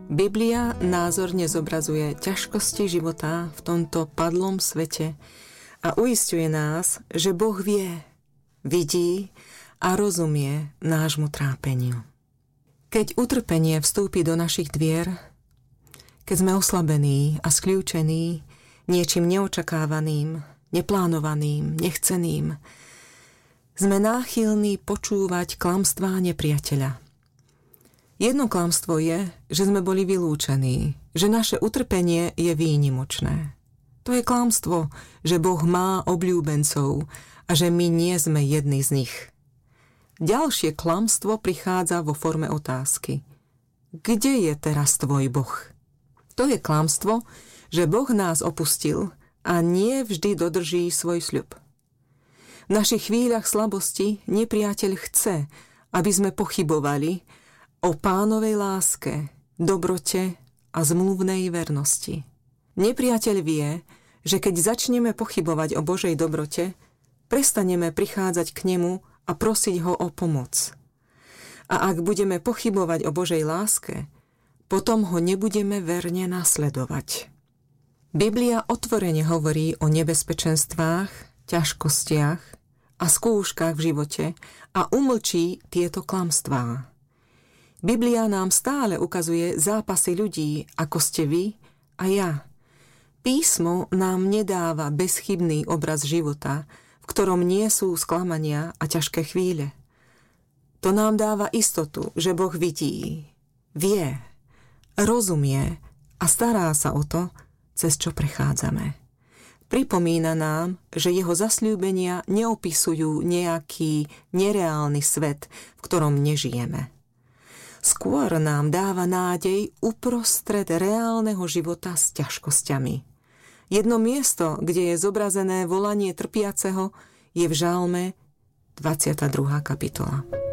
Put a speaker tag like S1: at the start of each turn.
S1: Biblia názorne zobrazuje ťažkosti života v tomto padlom svete a uisťuje nás, že Boh vie, vidí a rozumie nášmu trápeniu. Keď utrpenie vstúpi do našich dvier, keď sme oslabení a skľúčení niečím neočakávaným, neplánovaným, nechceným, sme náchylní počúvať klamstvá nepriateľa. Jedno klamstvo je, že sme boli vylúčení, že naše utrpenie je výnimočné. To je klamstvo, že Boh má obľúbencov a že my nie sme jedni z nich. Ďalšie klamstvo prichádza vo forme otázky. Kde je teraz tvoj Boh? To je klamstvo, že Boh nás opustil a nie vždy dodrží svoj sľub. V našich chvíľach slabosti nepriateľ chce, aby sme pochybovali o Pánovej láske, dobrote a zmluvnej vernosti. Nepriateľ vie, že keď začneme pochybovať o Božej dobrote, prestaneme prichádzať k nemu a prosiť ho o pomoc. A ak budeme pochybovať o Božej láske, potom ho nebudeme verne nasledovať. Biblia otvorene hovorí o nebezpečenstvách, ťažkostiach a skúškach v živote a umlčí tieto klamstvá. Biblia nám stále ukazuje zápasy ľudí, ako ste vy a ja. Písmo nám nedáva bezchybný obraz života, v ktorom nie sú sklamania a ťažké chvíle. To nám dáva istotu, že Boh vidí, vie, rozumie a stará sa o to, cez čo prechádzame. Pripomína nám, že jeho zasľúbenia neopisujú nejaký nereálny svet, v ktorom nežijeme. Skôr nám dáva nádej uprostred reálneho života s ťažkosťami. Jedno miesto, kde je zobrazené volanie trpiaceho, je v Žalme 22. kapitola.